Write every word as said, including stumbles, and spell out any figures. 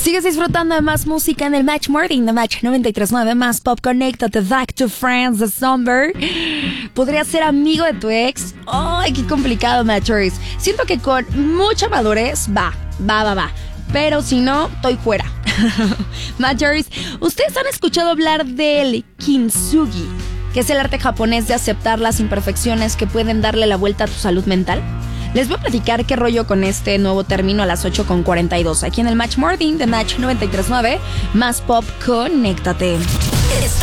Sigues disfrutando de más música en el Match Morning de Match noventa y tres punto nueve. Más pop, conéctate, back to friends, the Somber. ¿Podrías ser amigo de tu ex? ¡Ay, qué complicado, Matchers! Siento que con mucha madurez va, va, va, va. Pero si no, estoy fuera. Matchers, ¿ustedes han escuchado hablar del kintsugi, que es el arte japonés de aceptar las imperfecciones que pueden darle la vuelta a tu salud mental? Les voy a platicar qué rollo con este nuevo término a las ocho con cuarenta y dos. Aquí en el Match Morning de Match noventa y tres punto nueve. Más pop, conéctate.